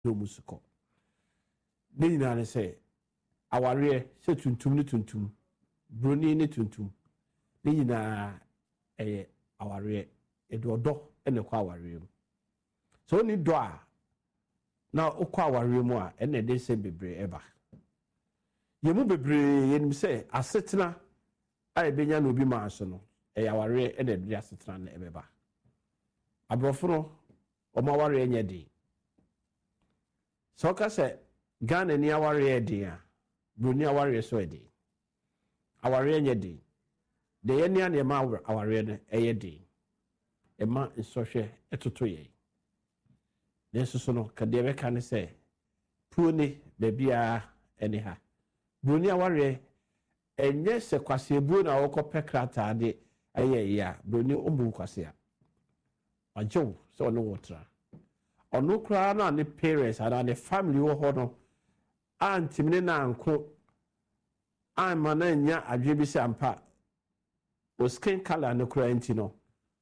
no musuko ne nyina ne se aware se tuntum ne tuntum broni ne tuntum ne nyina aware edodo ene kwa aware mu so ni do a na okwa aware mu a ene de se bebre eba yemu bebre yenim se asetena a benya no bi ma so no aware ene de asetena na ebeba abrofo omaware enye din so ka se Ghana ni aware din a broni aware so din aware enye din de ye ni ane ma aware no eye din ema nsohwe etoto ye nenso so no ka de be ka ne se puoni be bia ene ha broni aware enye se kwase ebuo na wokọ pekrata de eye ya broni ombu kwase a ajo so no wotra ono kra na ne parents and the family wo ho no antimne na anko ama na nya adwe bi se ampa o skin color no kra anti no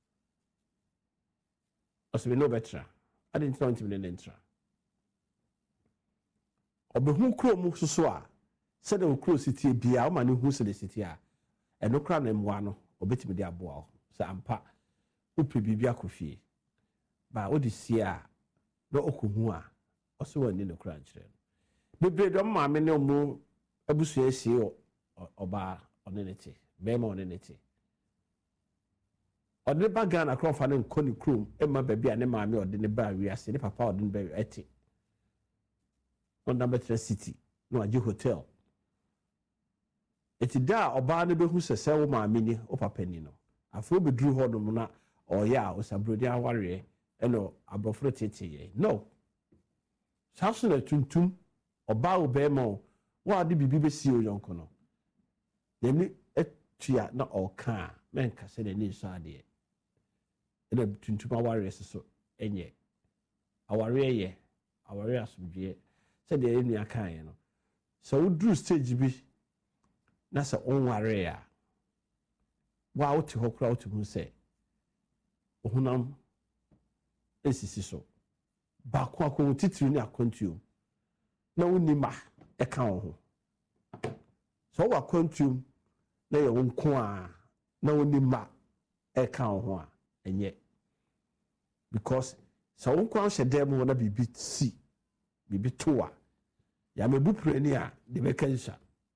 osbe no betra I didn't know antimne nentra obehu kro mu soso a se de kro city bia o ma ne hu se de city a eno kra na mwa no obetimi de aboa se ampa upe bibia kofie ba odi sia no okuhu a oso wani no kra nkyere bebre do ma me ne mu abusu esi oba onenete be ma onenete ode ba Ghana krofa ne nkoni krom ema ba bia ne ma me ode ne ba wiase ne papa ode ne ba eti on number 3 city no aje hotel eti da oba ne behu sese wo ma me ni o papa ni no afro bedru ho no na oya osabrodi aware eno abrofro tete ye no saso na tuntum oba obema wa de bibi be si oyonko no demi etua na oka menka se de ni so ade ena tuntum aware so enye aware ye aware asubie se de enu aka ye no so udru stage bi na se onware ya wa oti hokra oti hu se ohunam esisi so ba kwa akọ titiri ni akontuo na woni ma eka ho so wa akontuo na ye wonko a na woni ma eka ho a enye because so wonko an hyedem na bibi si bibi toa ya mebu prani a de be kansa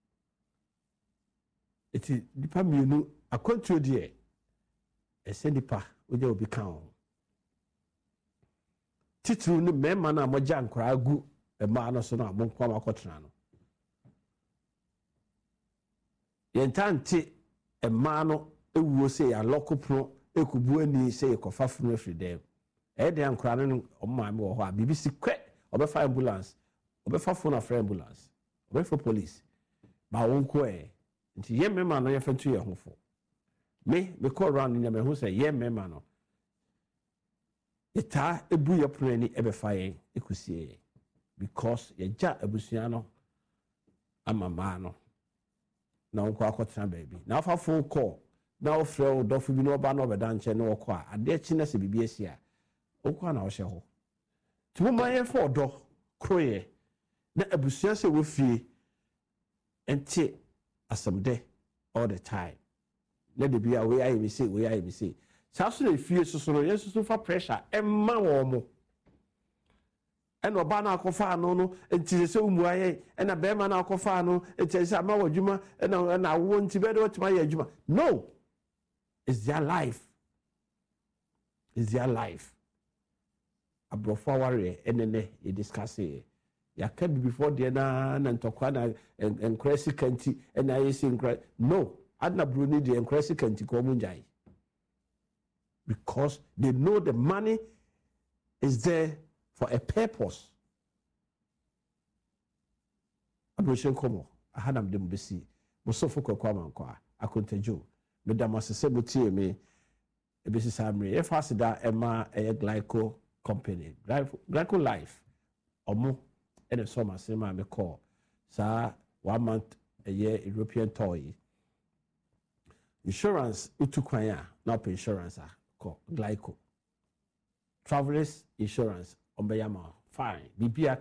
eti dipa mienu akontuo de ese nipa oje obi kan ho titru ni mema na moja nkora agu ema no so na abonkwa makotra no yentante ema no ewuo se ya lokopro ekubu ani se yekofa funu afridem de nkora no omma me wo ho a bibisi kwe obefa ambulance obefa phone afra ambulance obefa police ba wonko nti ye mema no ye fantu ye hofo me call round ni me hu se ye mema no eta ebu ya prani ebefa yen ekusie because ye ja abusua no amama no na wonko akotena baby na afa phone call na ofre o dofo bi no ba no beda nche ne wokọ a ade chi na se bibia si a wokọ na wo hye ho tuma yen for do kroye na abusua se wo fie enti asamde all the time na de bia we ayi mi say saso na fie soso no yesu so fa pressure emma wo mo ena oba na akofa no no enti se umu aye ena be ma na akofa no enti se ama wadwuma ena wo enti be de otima ye adwuma no it's their life abrofo aware enene ye discuss ya ka before there na ntokwa na enkresi kanti ena yesi nkra no adna bruni de enkresi kanti ko munjai because they know the money is there for a purpose. Abushen komo ahanam dem besi musofo kokwa mankwa akontajo medam asese butie me ebesi samre e fasida ema e glyco company glyco life omo ene so masema me call sa 1 month a year European toy insurance utukwanya na insurance called glyco travelers insurance ombeyama fine bibia